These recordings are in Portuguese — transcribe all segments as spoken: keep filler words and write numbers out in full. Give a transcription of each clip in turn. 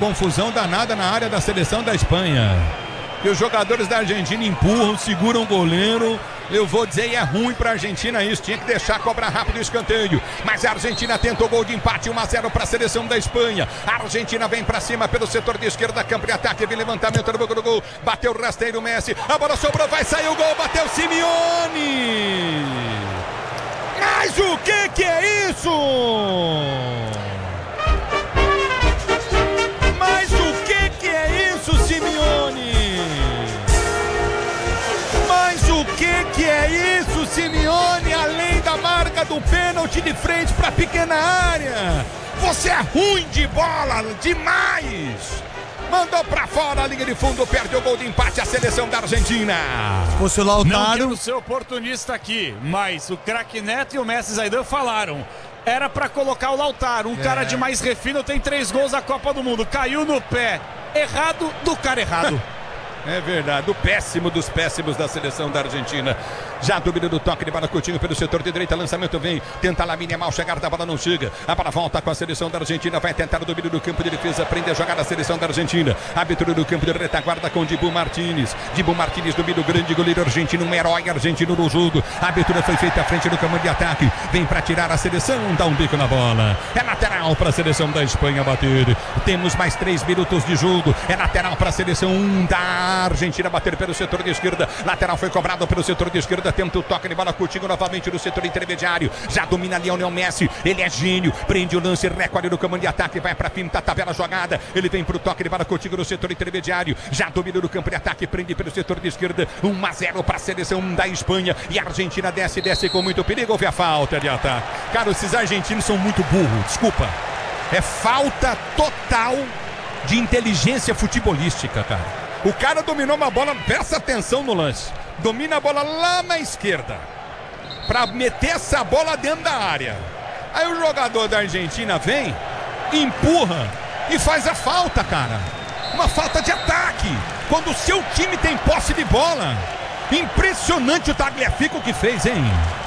confusão danada na área da seleção da Espanha. Que os jogadores da Argentina empurram, seguram o goleiro. Eu vou dizer, e é ruim pra Argentina isso. Tinha que deixar cobrar rápido o escanteio. Mas a Argentina tenta o gol de empate, um a zero pra seleção da Espanha. A Argentina vem pra cima pelo setor de esquerda, campo de ataque, vem levantamento no boca do gol. Bateu o rasteiro Messi, a bola sobrou, vai sair o gol, bateu Simeone. Mas o que que é isso? Mas o que que é isso, Simeone? Mas o que que é isso, Simeone? Além da marca do pênalti de frente para a pequena área. Você é ruim de bola, demais. Mandou pra fora a linha de fundo, perde o gol de empate a seleção da Argentina. Se fosse o Lautaro... Não quero ser oportunista aqui, mas o craque Neto e o Messi Zaidan falaram. Era pra colocar o Lautaro, um é. cara de mais refino, tem três gols na Copa do Mundo. Caiu no pé errado do cara errado. É verdade, do péssimo dos péssimos da seleção da Argentina. Já domina do toque de bola, Coutinho pelo setor de direita, lançamento vem, tenta Lamine mal chegar, da bola não chega. A bola volta com a seleção da Argentina, vai tentar o domínio do campo de defesa, prende a jogada a seleção da Argentina. Abertura do campo de retaguarda com Dibu Martínez. Dibu Martínez domina o grande goleiro argentino, um herói argentino no jogo. A abertura foi feita à frente do comando de ataque, vem para tirar a seleção, dá um bico na bola. É lateral para a seleção da Espanha bater. Temos mais três minutos de jogo, é lateral para a seleção um da Argentina bater pelo setor de esquerda. Lateral foi cobrado pelo setor de esquerda. Tenta o toque de bola, Coutinho novamente no setor intermediário. Já domina Lionel Messi. Ele é gênio. Prende o lance, recorde do comando de ataque. Vai pra pinta, tabela jogada. Ele vem pro toque de bola, Coutinho no setor intermediário. Já domina no campo de ataque. Prende pelo setor de esquerda. um a zero pra seleção da Espanha. E a Argentina desce, desce com muito perigo. Houve a falta de ataque. Cara, esses argentinos são muito burros. Desculpa. É falta total de inteligência futebolística, cara. O cara dominou uma bola, presta atenção no lance. Domina a bola lá na esquerda pra meter essa bola dentro da área. Aí o jogador da Argentina vem, empurra e faz a falta, cara. Uma falta de ataque. Quando o seu time tem posse de bola. Impressionante o Tagliafico que fez, hein?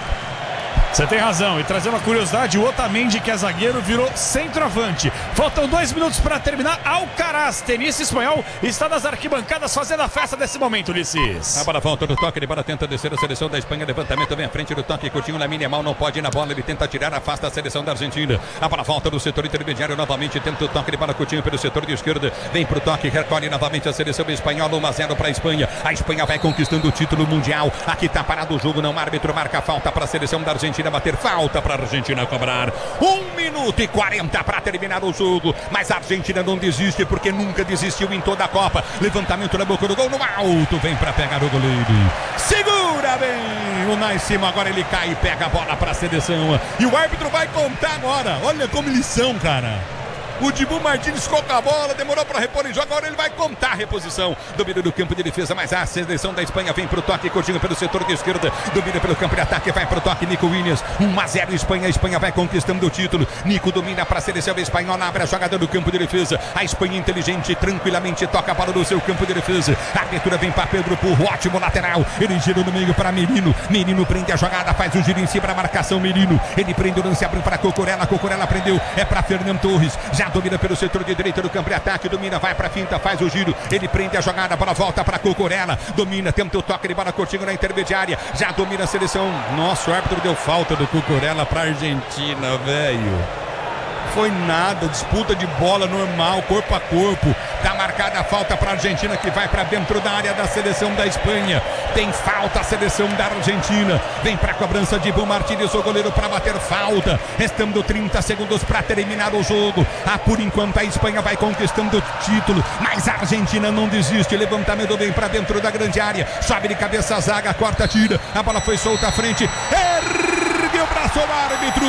Você tem razão, e trazer uma curiosidade, o Otamendi, que é zagueiro, virou centroavante. Faltam dois minutos para terminar. Alcaraz, tenista espanhol, está nas arquibancadas fazendo a festa desse momento, Ulisses. A bola volta do toque, de bola tenta descer a seleção da Espanha, levantamento vem à frente do toque, Coutinho, Lamine Yamal não pode ir na bola, ele tenta tirar, afasta a seleção da Argentina. A bola volta do setor intermediário, novamente tenta o toque de bola, Coutinho pelo setor de esquerda, vem pro toque, recolhe novamente a seleção espanhola, um a zero para a Espanha. A Espanha vai conquistando o título mundial. Aqui tá parado o jogo, não, árbitro marca a falta para a seleção da Argentina bater, falta para a Argentina cobrar. Um minuto e quarenta para terminar o jogo, mas a Argentina não desiste porque nunca desistiu em toda a Copa. Levantamento na boca do gol, no alto, vem para pegar o goleiro, segura bem o Naicimo, agora ele cai e pega a bola para a seleção e o árbitro vai contar agora. Olha como eles são, cara. O Dibu Martínez ficou com a bola, demorou para repor em jogo, agora ele vai contar a reposição. Domina do campo de defesa, mas a seleção da Espanha vem pro toque, Coutinho pelo setor de esquerda, domina pelo campo de ataque, vai pro toque, Nico Williams, um a zero Espanha, a Espanha vai conquistando o título. Nico domina para a seleção espanhola, abre a jogada do campo de defesa, a Espanha inteligente, tranquilamente toca a bola no seu campo de defesa. A abertura vem para Pedro Porro, ótimo lateral, ele gira no meio para Merino, Merino prende a jogada, faz o giro em cima da marcação, Merino, ele prende o lance, abre para Cucurella, Cucurella prendeu, é para Fernando Torres, já domina pelo setor de direita do campo de ataque, domina, vai pra finta, faz o giro, ele prende a jogada, a bola volta pra Cucurella, domina, tenta o toque de bola, Coutinho na intermediária, já domina a seleção. Nossa, o árbitro deu falta do Cucurella pra Argentina, velho. Foi nada, disputa de bola normal, corpo a corpo. Tá marcada a falta para a Argentina, que vai para dentro da área da seleção da Espanha. Tem falta a seleção da Argentina. Vem para a cobrança de Dibu Martínez, o goleiro, para bater falta. Restando trinta segundos para terminar o jogo. Ah, por enquanto a Espanha vai conquistando o título, mas a Argentina não desiste. Levantamento vem para dentro da grande área. Sobe de cabeça a zaga, corta, tira. A bola foi solta à frente. Ergue o braço ao árbitro.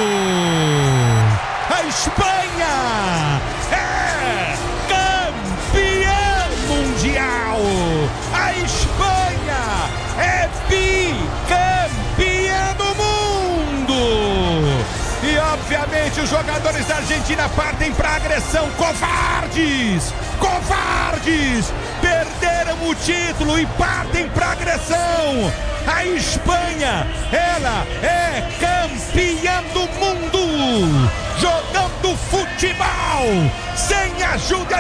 A Espanha é campeã mundial. A Espanha é bicampeã do mundo. E obviamente os jogadores da Argentina partem para agressão. Covardes! Covardes! Perderam o título e partem para agressão. A Espanha, ela é campeã do mundo, jogando futebol sem ajuda